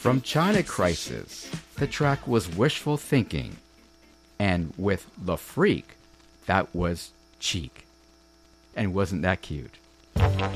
From China Crisis, the track was Wishful Thinking. And with The Freak, that was Cheek. And wasn't that cute?